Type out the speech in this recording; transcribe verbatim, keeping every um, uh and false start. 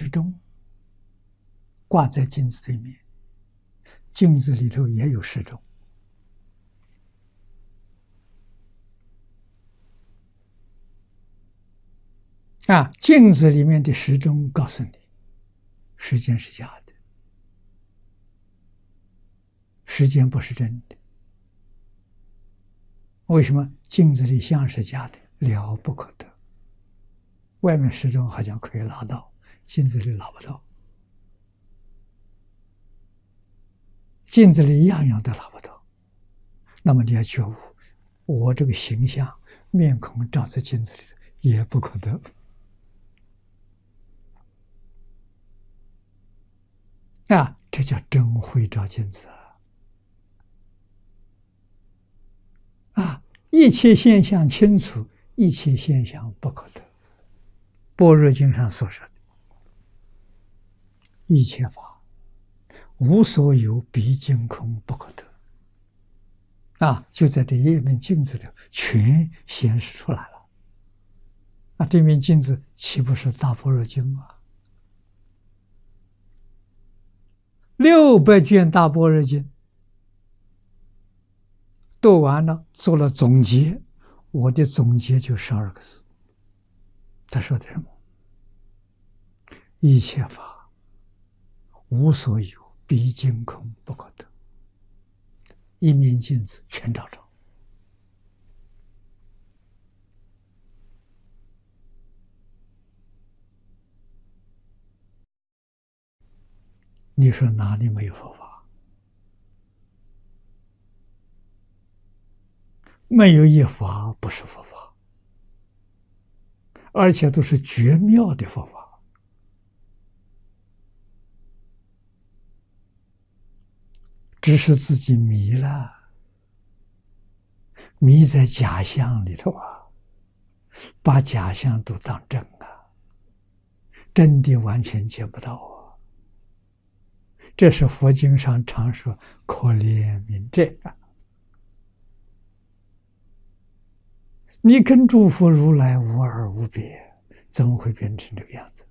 时钟挂在镜子对面，镜子里头也有时钟。啊，镜子里面的时钟告诉你，时间是假的，时间不是真的。为什么镜子里像是假的？了不可得。外面时钟好像可以拿到，镜子里拿不到。镜子里样样都拿不到，那么你要觉悟，我这个形象、面孔照在镜子里头也不可得。啊，这叫真慧照镜子啊！啊，一切现象清楚，一切现象不可得。般若经上所说的，一切法无所有，毕竟空不可得。啊，就在这一面镜子里全显示出来了。啊，这面镜子岂不是大般若经吗？六百卷大般若经读完了，做了总结。我的总结就十二个字。他说的什么？一切法无所有，毕竟空不可得。一面镜子全照着。你说哪里没有佛法？没有一法不是佛法，而且都是绝妙的佛法。只是自己迷了，迷在假象里头啊，把假象都当真啊，真的完全见不到啊。这是佛经上常说可怜悯者啊。你跟诸佛如来无二无别，怎么会变成这个样子？